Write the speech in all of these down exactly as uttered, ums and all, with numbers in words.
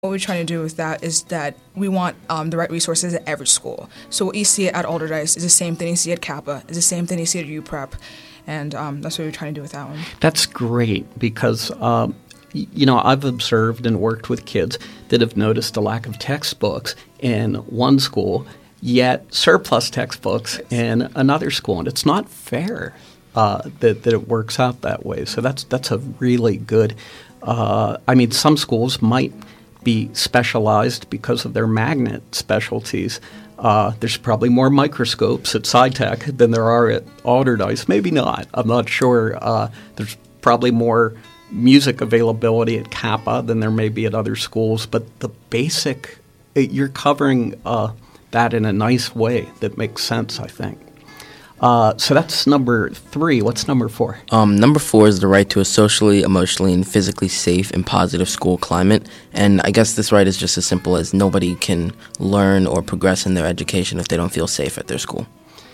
What we're trying to do with that is that we want um, the right resources at every school. So what you see at Allderdice is the same thing you see at Kappa, is the same thing you see at U Prep, and um, that's what we're trying to do with that one. That's great because, um, y- you know, I've observed and worked with kids that have noticed a lack of textbooks in one school, yet surplus textbooks in another school, and it's not fair uh, that, that it works out that way. So that's, that's a really good uh, – I mean, some schools might – be specialized because of their magnet specialties. Uh, there's probably more microscopes at SciTech than there are at Allderdice. Maybe not. I'm not sure. Uh, there's probably more music availability at Kappa than there may be at other schools. But the basic, you're covering uh, that in a nice way that makes sense, I think. Uh, so that's number three. What's number four? Um, number four is the right to a socially, emotionally, and physically safe and positive school climate. And I guess this right is just as simple as nobody can learn or progress in their education if they don't feel safe at their school.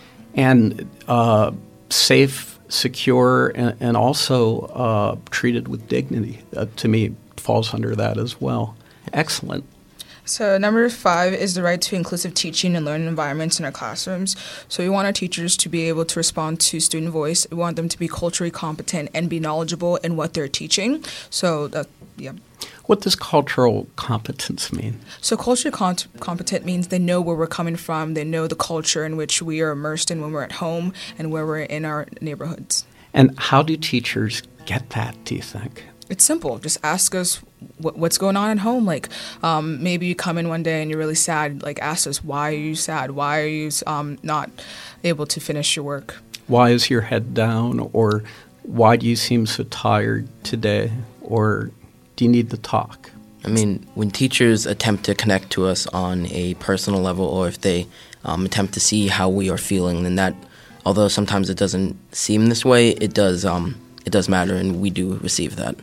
And uh, safe, secure, and, and also uh, treated with dignity, uh, to me, falls under that as well. Excellent. So number five is the right to inclusive teaching and learning environments in our classrooms. So we want our teachers to be able to respond to student voice. We want them to be culturally competent and be knowledgeable in what they're teaching. So, that, yeah. What does cultural competence mean? So culturally com- competent means they know where we're coming from. They know the culture in which we are immersed in when we're at home and where we're in our neighborhoods. And how do teachers get that, do you think? It's simple. Just ask us what, what's going on at home. Like um, maybe you come in one day and you're really sad. Like ask us, why are you sad? Why are you um, not able to finish your work? Why is your head down? Or why do you seem so tired today? Or do you need to talk? I mean, when teachers attempt to connect to us on a personal level, or if they um, attempt to see how we are feeling, then that, although sometimes it doesn't seem this way, it does um, it does matter, and we do receive that.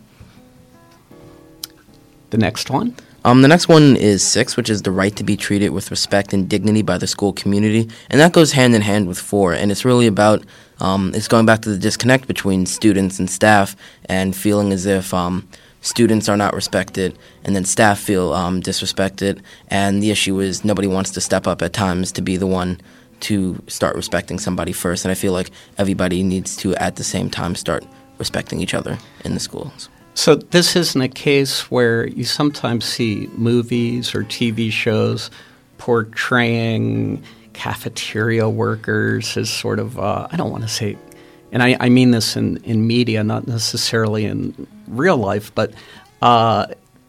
The next one? Um, the next one is six, which is the right to be treated with respect and dignity by the school community. And that goes hand in hand with four. And it's really about, um, it's going back to the disconnect between students and staff and feeling as if um, students are not respected and then staff feel um, disrespected. And the issue is nobody wants to step up at times to be the one to start respecting somebody first. And I feel like everybody needs to, at the same time, start respecting each other in the schools. So this isn't a case where you sometimes see movies or T V shows portraying cafeteria workers as sort of, uh, I don't want to say, and I, I mean this in, in media, not necessarily in real life, but uh,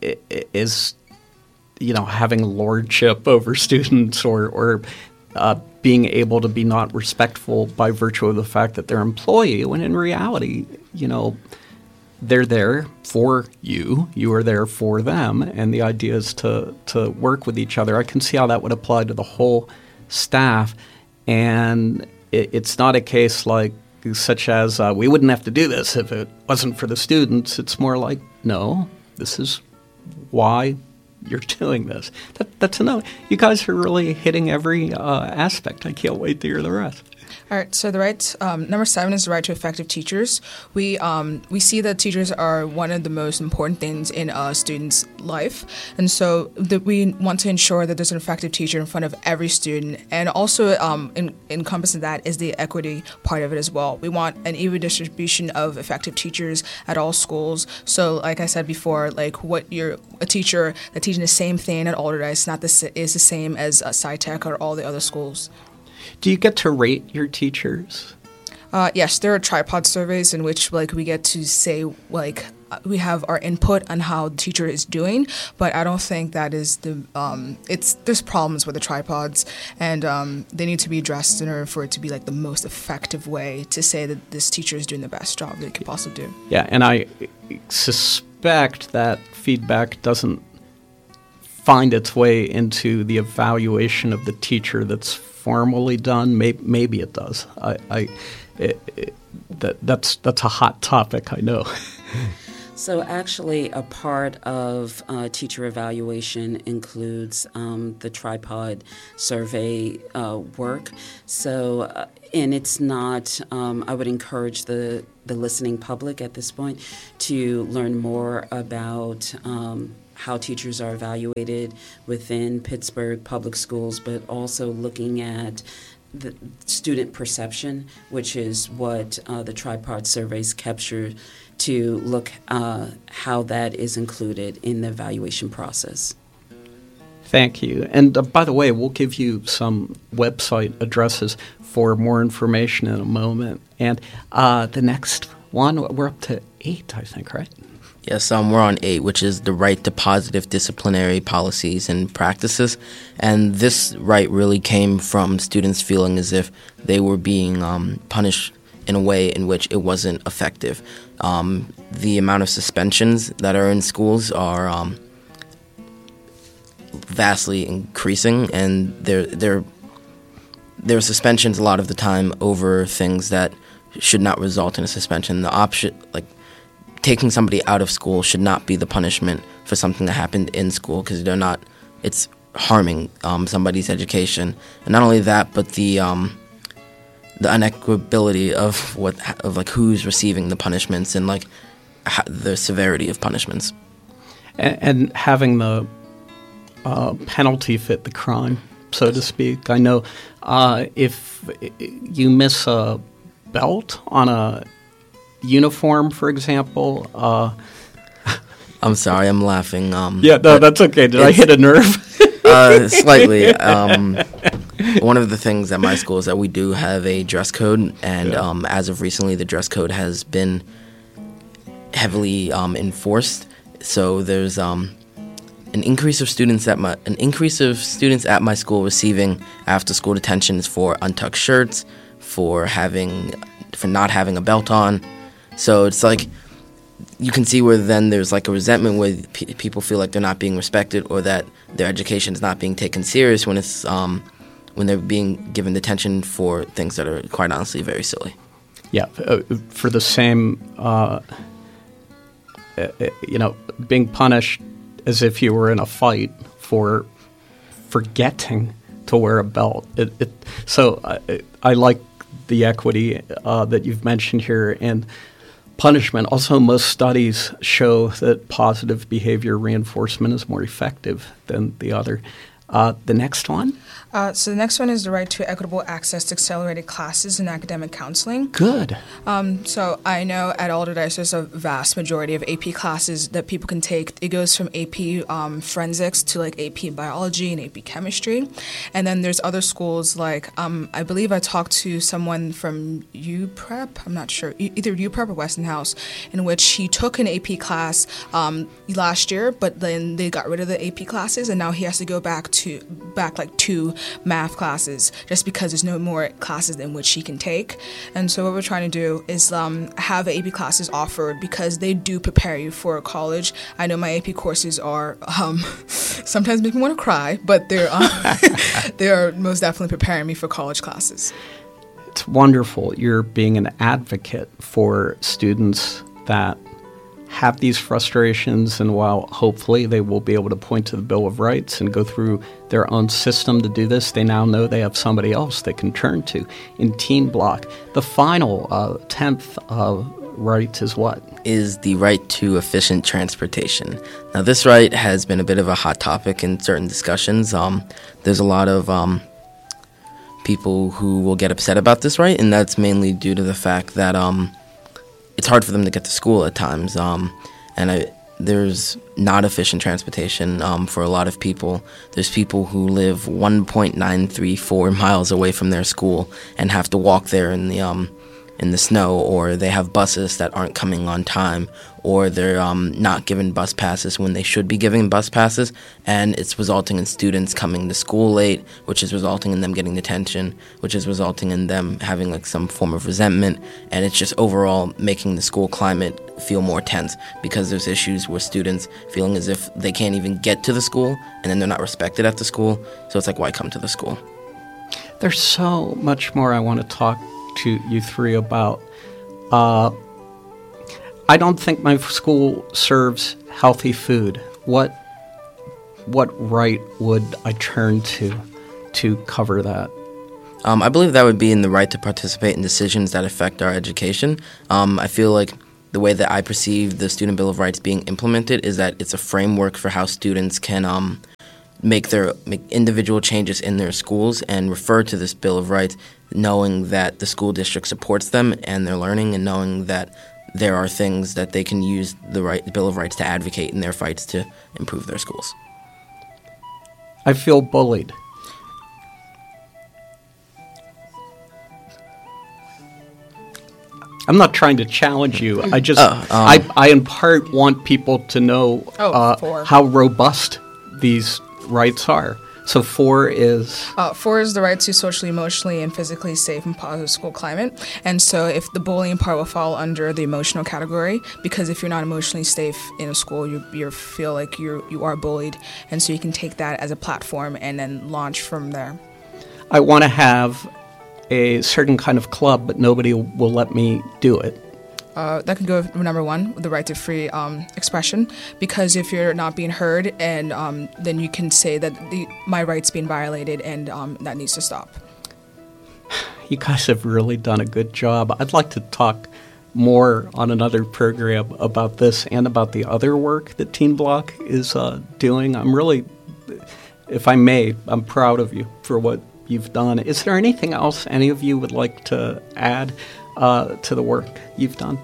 is, you know, having lordship over students or, or uh, being able to be not respectful by virtue of the fact that they're an employee, when in reality, you know, they're there for you. You are there for them. And the idea is to, to work with each other. I can see how that would apply to the whole staff. And it, it's not a case like such as uh, we wouldn't have to do this if it wasn't for the students. It's more like, no, this is why you're doing this. That, that's enough. You guys are really hitting every uh, aspect. I can't wait to hear the rest. All right, so the right, um, number seven is the right to effective teachers. We um, we see that teachers are one of the most important things in a student's life, and so that we want to ensure that there's an effective teacher in front of every student, and also um, in, encompassing that is the equity part of it as well. We want an even distribution of effective teachers at all schools. So, like I said before, like what you're a teacher that teaching the same thing at Allderdice not the is the same as uh, SciTech or all the other schools. Do you get to rate your teachers? Uh, yes, there are tripod surveys in which like we get to say like we have our input on how the teacher is doing, but I don't think that is the um, it's there's problems with the tripods, and um, they need to be addressed in order for it to be like the most effective way to say that this teacher is doing the best job they could possibly do. Yeah, and I suspect that feedback doesn't find its way into the evaluation of the teacher that's formally done. Maybe, maybe it does. I, I it, it, that that's that's a hot topic, I know. So actually, a part of uh, teacher evaluation includes um, the tripod survey uh, work. So, uh, and it's not, um, I would encourage the, the listening public at this point to learn more about um, how teachers are evaluated within Pittsburgh Public Schools, but also looking at the student perception, which is what uh, the tripod surveys capture, to look uh, how that is included in the evaluation process. Thank you. And uh, by the way, we'll give you some website addresses for more information in a moment. And uh, the next one, we're up to eight, I think, right? Yes, um, we're on eight, which is the right to positive disciplinary policies and practices. And this right really came from students feeling as if they were being um, punished in a way in which it wasn't effective. Um, the amount of suspensions that are in schools are um, vastly increasing, and they're, they're, there are suspensions a lot of the time over things that should not result in a suspension. The option, like taking somebody out of school, should not be the punishment for something that happened in school, because they're not. It's harming um, somebody's education, and not only that, but the um, the inequitability of what of like who's receiving the punishments and like ha- the severity of punishments, and, and having the uh, penalty fit the crime, so to speak. I know uh, if you miss a belt on a uniform, for example. Uh, I'm sorry, I'm laughing. Um, yeah, no, that's okay. Did I hit a nerve? uh, slightly. Um, one of the things at my school is that we do have a dress code, and yeah. um, as of recently, the dress code has been heavily um, enforced. So there's um, an increase of students at my an increase of students at my school receiving after-school detentions for untucked shirts, for having for not having a belt on. So it's like you can see where then there's like a resentment where p- people feel like they're not being respected, or that their education is not being taken serious when it's um, when they're being given detention for things that are quite honestly very silly. Yeah, uh, for the same, uh, uh, you know, being punished as if you were in a fight for forgetting to wear a belt. It, it, so I, I like the equity uh, that you've mentioned here, and punishment. Also, most studies show that positive behavior reinforcement is more effective than the other. Uh, the next one? Uh, so the next one is the right to equitable access to accelerated classes and academic counseling. Good. Um, so I know at Allderdice there's a vast majority of A P classes that people can take. It goes from A P um, forensics to like A P biology and A P chemistry. And then there's other schools like, um, I believe I talked to someone from U Prep, I'm not sure, either U Prep or Westinghouse, in which he took an A P class um, last year, but then they got rid of the A P classes, and now he has to go back to, back like two math classes just because there's no more classes in which she can take. And so what we're trying to do is um, have A P classes offered, because they do prepare you for college. I know my A P courses are um, sometimes make me want to cry, but they're uh, they are most definitely preparing me for college classes. It's wonderful. You're being an advocate for students that have these frustrations, and while hopefully they will be able to point to the Bill of Rights and go through their own system to do this, they now know they have somebody else they can turn to in Teen Block. The final, uh, tenth uh, right is what? Is the right to efficient transportation. Now, this right has been a bit of a hot topic in certain discussions. Um, there's a lot of um, people who will get upset about this right, and that's mainly due to the fact that um, it's hard for them to get to school at times, um, and I, there's not efficient transportation um, for a lot of people. There's people who live one point nine three four miles away from their school and have to walk there in the um, in the snow, or they have buses that aren't coming on time, or they're um, not given bus passes when they should be giving bus passes, and it's resulting in students coming to school late, which is resulting in them getting detention, which is resulting in them having like some form of resentment, and it's just overall making the school climate feel more tense, because there's issues with students feeling as if they can't even get to the school, and then they're not respected at the school, so it's like, why come to the school? There's so much more I want to talk to you three about. Uh, I don't think my school serves healthy food. What what right would I turn to to cover that? Um, I believe that would be in the right to participate in decisions that affect our education. Um, I feel like the way that I perceive the Student Bill of Rights being implemented is that it's a framework for how students can um, make their make individual changes in their schools and refer to this Bill of Rights, knowing that the school district supports them and their learning, and knowing that there are things that they can use the right the Bill of Rights to advocate in their fights to improve their schools. I feel bullied. I'm not trying to challenge you. I just, uh, um, I, I in part want people to know Oh, uh, four. how robust these rights are. So four is Uh, four is the right to socially, emotionally, and physically safe and positive school climate. And so if the bullying part will fall under the emotional category, because if you're not emotionally safe in a school, you you feel like you you are bullied. And so you can take that as a platform and then launch from there. I want to have a certain kind of club, but nobody will let me do it. Uh, that can go with number one, the right to free um, expression, because if you're not being heard, and um, then you can say that the, my rights being violated, and um, that needs to stop. You guys have really done a good job. I'd like to talk more on another program about this and about the other work that Teen Bloc is uh, doing. I'm really, if I may, I'm proud of you for what you've done. Is there anything else any of you would like to add uh, to the work you've done?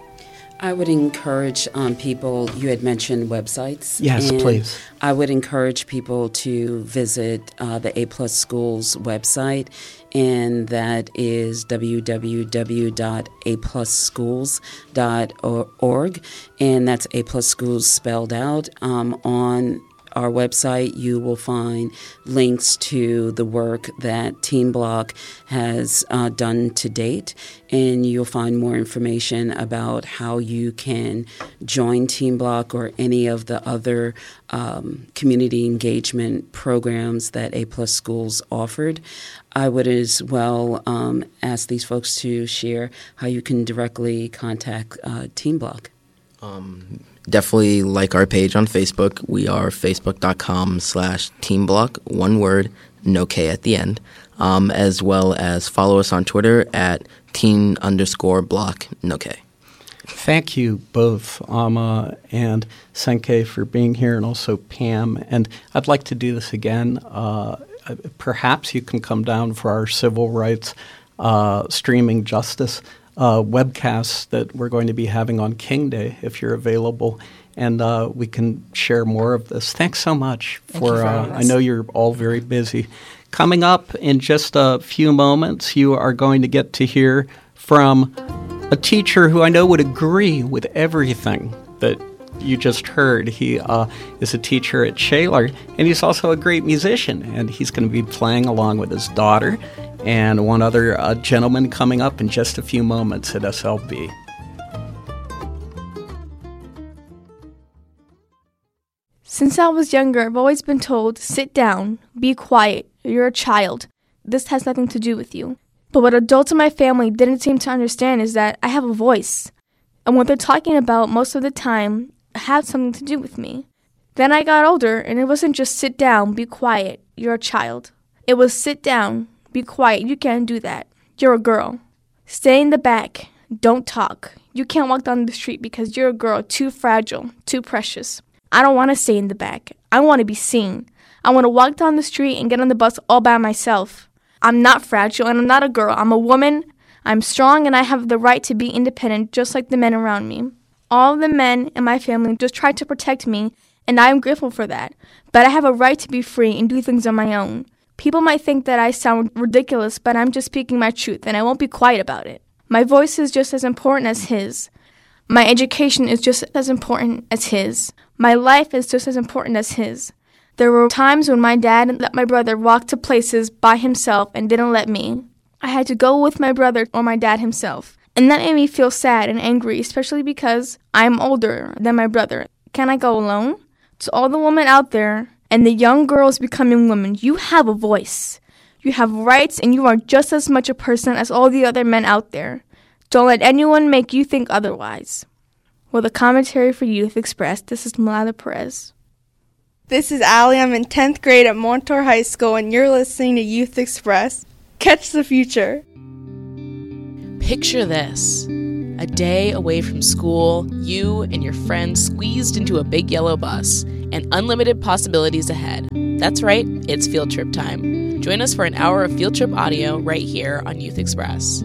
I would encourage um, people, you had mentioned websites. Yes, and please. I would encourage people to visit uh, the A Plus Schools website, and that is w w w dot a plus schools dot org, and that's A Plus Schools spelled out. Um, on our website, you will find links to the work that Teen Bloc has uh, done to date, and you'll find more information about how you can join Teen Bloc or any of the other um, community engagement programs that A Plus Schools offered. I would as well um, ask these folks to share how you can directly contact uh, Teen Bloc. Um, definitely like our page on Facebook. We are facebook.com slash teamblock, one word, no K at the end, um, as well as follow us on Twitter at teen underscore block, no K. Thank you both, Amma and Senke, for being here, and also Pam. And I'd like to do this again. Uh, perhaps you can come down for our civil rights uh, streaming justice Uh, webcasts that we're going to be having on King Day, if you're available, and uh, we can share more of this. Thanks so much Thank for, you for uh, having us. I know you're all very busy. Coming up in just a few moments, you are going to get to hear from a teacher who I know would agree with everything that you just heard. He uh, is a teacher at Shaler, and he's also a great musician, and he's going to be playing along with his daughter and one other uh, gentleman coming up in just a few moments at S L B. Since I was younger, I've always been told, sit down, be quiet, you're a child. This has nothing to do with you. But what adults in my family didn't seem to understand is that I have a voice. And what they're talking about most of the time had something to do with me. Then I got older, and it wasn't just sit down, be quiet, you're a child. It was sit down, be quiet, you can't do that. You're a girl. Stay in the back, don't talk. You can't walk down the street because you're a girl, too fragile, too precious. I don't want to stay in the back. I want to be seen. I want to walk down the street and get on the bus all by myself. I'm not fragile, and I'm not a girl. I'm a woman. I'm strong, and I have the right to be independent just like the men around me. All of the men in my family just tried to protect me, and I am grateful for that. But I have a right to be free and do things on my own. People might think that I sound ridiculous, but I'm just speaking my truth, and I won't be quiet about it. My voice is just as important as his. My education is just as important as his. My life is just as important as his. There were times when my dad let my brother walk to places by himself and didn't let me. I had to go with my brother or my dad himself. And that made me feel sad and angry, especially because I'm older than my brother. Can I go alone? To all the women out there, and the young girls becoming women, you have a voice. You have rights, and you are just as much a person as all the other men out there. Don't let anyone make you think otherwise. With a commentary for Youth Express, this is Malala Perez. This is Allie. I'm in tenth grade at Montour High School, and you're listening to Youth Express. Catch the future. Picture this. A day away from school, you and your friends squeezed into a big yellow bus, and unlimited possibilities ahead. That's right, it's field trip time. Join us for an hour of field trip audio right here on Youth Express.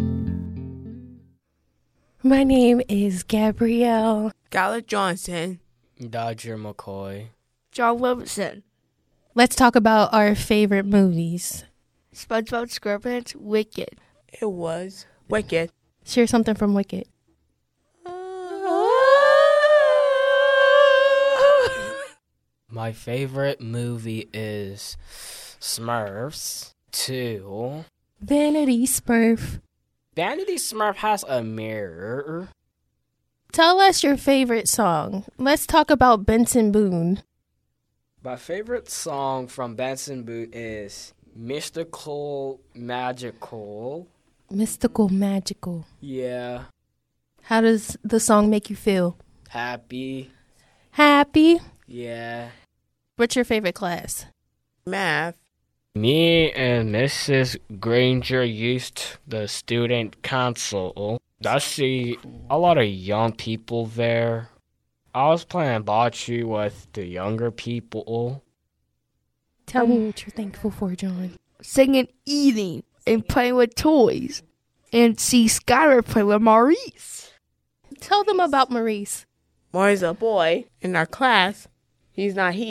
My name is Gabrielle Scarlett Johnson, Dodger McCoy, John Wilson. Let's talk about our favorite movies. SpongeBob SquarePants, Wicked. It was Wicked. Share something from Wicked. My favorite movie is Smurfs two. Vanity Smurf. Vanity Smurf has a mirror. Tell us your favorite song. Let's talk about Benson Boone. My favorite song from Benson Boone is Mystical Magical. Mystical Magical. Yeah. How does the song make you feel? Happy. Happy? Yeah. What's your favorite class? Math. Me and Missus Granger used the student council. I see a lot of young people there. I was playing bocce with the younger people. Tell me what you're thankful for, John. Singing, eating, and playing with toys. And see Skylar play with Maurice. Tell them about Maurice. Maurice is a boy in our class. He's not here.